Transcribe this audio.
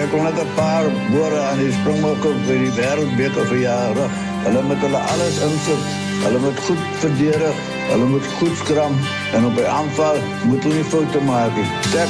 ek wil net 'n paar boere aan die Springbokke vir die Wêreldbeker verjaardag. Hulle moet hulle alles insit. Hulle moet goed verdedig. Hulle moet goed skram en op die aanval moet hulle nie foute maak nie.